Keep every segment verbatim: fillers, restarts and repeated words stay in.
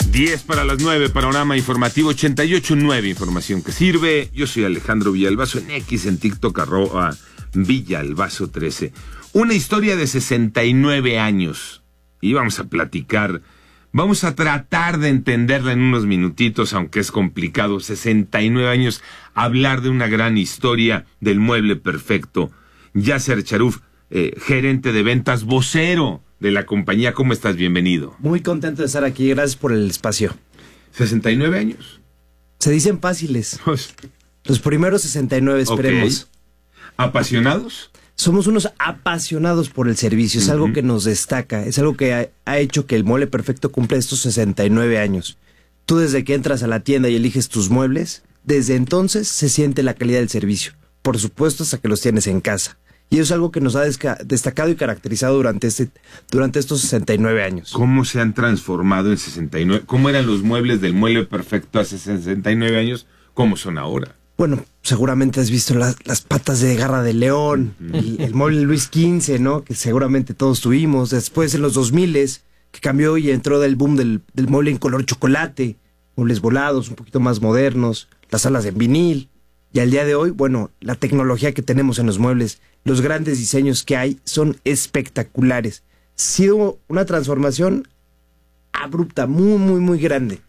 diez para las nueve, Panorama Informativo ochenta y ocho punto nueve, información que sirve. Yo soy Alejandro Villalbazo, en X, en TikTok, arroba Villalbazo trece. Una historia de sesenta y nueve años. Y vamos a platicar, vamos a tratar de entenderla en unos minutitos, aunque es complicado. sesenta y nueve años, hablar de una gran historia del mueble perfecto. Yasser Charuf, eh, gerente de ventas, vocero de la compañía. ¿Cómo estás? Bienvenido. Muy contento de estar aquí, gracias por el espacio. sesenta y nueve años. Se dicen fáciles. Los primeros sesenta y nueve, esperemos. Okay. ¿Apasionados? Somos unos apasionados por el servicio, es uh-huh. algo que nos destaca, es algo que ha, ha hecho que el Mueble Perfecto cumpla estos sesenta y nueve años. Tú desde que entras a la tienda y eliges tus muebles, desde entonces se siente la calidad del servicio. Por supuesto, hasta que los tienes en casa. Y eso es algo que nos ha desca- destacado y caracterizado durante este durante estos sesenta y nueve años. ¿Cómo se han transformado en sesenta y nueve? ¿Cómo eran los muebles del Mueble Perfecto hace sesenta y nueve años? ¿Cómo son ahora? Bueno, seguramente has visto las, las patas de garra de león, uh-huh. el, el mueble Luis quince, ¿no? Que seguramente todos tuvimos. Después en los dos miles, que cambió y entró del boom del, del mueble en color chocolate, muebles volados, un poquito más modernos, las salas en vinil. Y al día de hoy, bueno, la tecnología que tenemos en los muebles, los grandes diseños que hay son espectaculares. Ha sido una transformación abrupta, muy, muy, muy grande.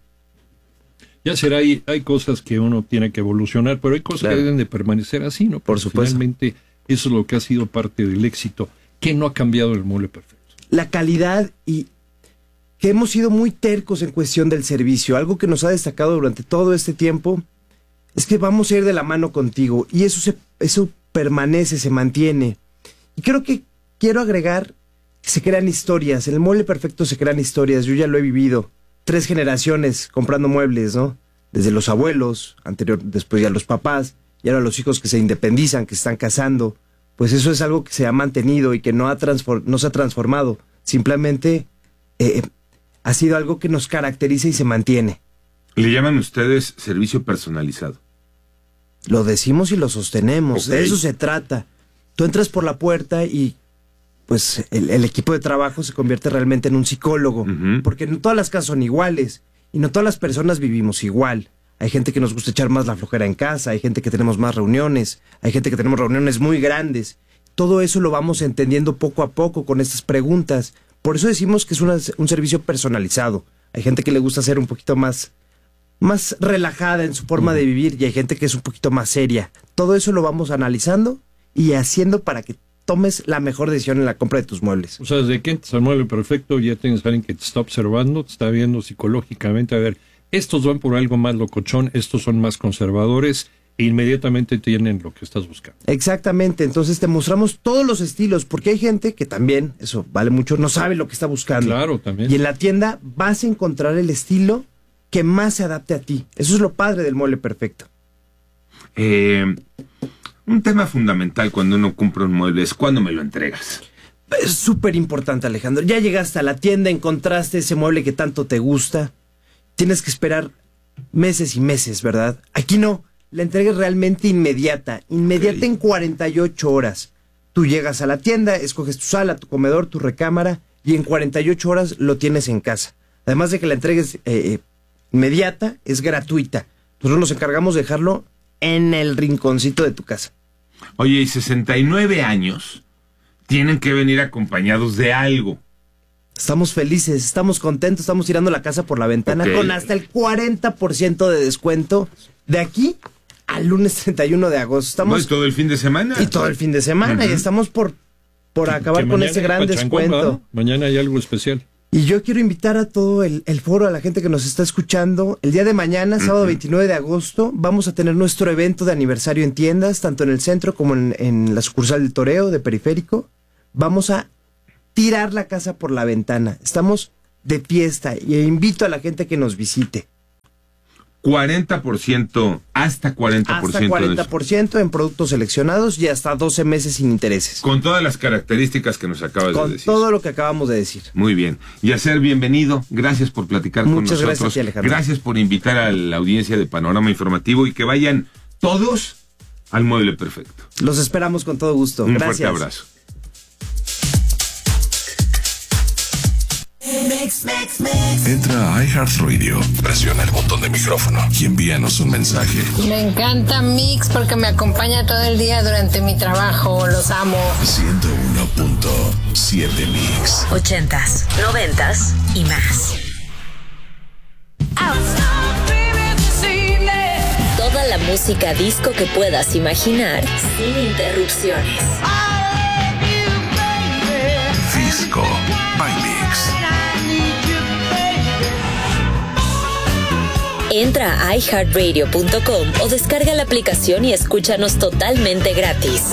Ya será, hay, hay cosas que uno tiene que evolucionar, pero hay cosas claro. que deben de permanecer así, ¿no? Porque por supuesto. Finalmente, eso es lo que ha sido parte del éxito. ¿Qué no ha cambiado el Mueble Perfecto? La calidad y que hemos sido muy tercos en cuestión del servicio. Algo que nos ha destacado durante todo este tiempo es que vamos a ir de la mano contigo y eso se, eso permanece, se mantiene. Y creo que quiero agregar que se crean historias. En el Mueble Perfecto se crean historias. Yo ya lo he vivido. Tres generaciones comprando muebles, ¿no? Desde los abuelos, anterior, después ya los papás, y ahora los hijos que se independizan, que se están casando. Pues eso es algo que se ha mantenido y que no, ha transform- no se ha transformado. Simplemente eh, ha sido algo que nos caracteriza y se mantiene. ¿Le llaman ustedes servicio personalizado? Lo decimos y lo sostenemos. Okay. De eso se trata. Tú entras por la puerta y pues el, el equipo de trabajo se convierte realmente en un psicólogo. Uh-huh. Porque no todas las casas son iguales y no todas las personas vivimos igual. Hay gente que nos gusta echar más la flojera en casa, hay gente que tenemos más reuniones, hay gente que tenemos reuniones muy grandes. Todo eso lo vamos entendiendo poco a poco con estas preguntas. Por eso decimos que es una, un servicio personalizado. Hay gente que le gusta ser un poquito más... más relajada en su forma uh-huh. de vivir y hay gente que es un poquito más seria. Todo eso lo vamos analizando y haciendo para que tomes la mejor decisión en la compra de tus muebles. O sea, desde que entras al Mueble Perfecto ya tienes a alguien que te está observando, te está viendo psicológicamente, a ver, estos van por algo más locochón, estos son más conservadores, e inmediatamente tienen lo que estás buscando. Exactamente, entonces te mostramos todos los estilos, porque hay gente que también, eso vale mucho, no sabe lo que está buscando. Claro, también. Y en la tienda vas a encontrar el estilo que más se adapte a ti. Eso es lo padre del Mueble Perfecto. Eh, un tema fundamental cuando uno compra un mueble es ¿cuándo me lo entregas? Es súper importante, Alejandro. Ya llegaste a la tienda, encontraste ese mueble que tanto te gusta. Tienes que esperar meses y meses, ¿verdad? Aquí no. La entrega es realmente inmediata. Inmediata okay. en cuarenta y ocho horas. Tú llegas a la tienda, escoges tu sala, tu comedor, tu recámara y en cuarenta y ocho horas lo tienes en casa. Además de que la entrega es... Eh, inmediata, es gratuita. Nosotros nos encargamos de dejarlo en el rinconcito de tu casa. Oye, y sesenta y nueve años tienen que venir acompañados de algo. Estamos felices, estamos contentos, estamos tirando la casa por la ventana okay. con hasta el cuarenta por ciento de descuento de aquí al lunes treinta y uno de agosto. Estamos... No, y todo el fin de semana. Y todo el fin de semana, uh-huh. y estamos por, por acabar con ese gran descuento. ¿No? Mañana hay algo especial. Y yo quiero invitar a todo el, el foro, a la gente que nos está escuchando. El día de mañana, uh-huh. sábado veintinueve de agosto, vamos a tener nuestro evento de aniversario en tiendas, tanto en el centro como en, en la sucursal del Toreo, de Periférico. Vamos a tirar la casa por la ventana. Estamos de fiesta y invito a la gente que nos visite. cuarenta por ciento, hasta cuarenta por ciento. Hasta cuarenta por ciento en productos seleccionados y hasta doce meses sin intereses. Con todas las características que nos acabas con de decir. Con todo lo que acabamos de decir. Muy bien. Yasser, bienvenido. Gracias por platicar Muchas con nosotros. Muchas gracias, Alejandro. Gracias por invitar a la audiencia de Panorama Informativo y que vayan todos al Mueble Perfecto. Los esperamos con todo gusto. Un gracias. fuerte abrazo. Mix, mix, mix. Entra a iHeartRadio, presiona el botón de micrófono y envíanos un mensaje. Me encanta Mix porque me acompaña todo el día durante mi trabajo. Los amo. ciento uno punto siete Mix. Ochentas, noventas y más. Toda la música disco que puedas imaginar sin interrupciones. Disco by Mix. Entra a i heart radio punto com o descarga la aplicación y escúchanos totalmente gratis.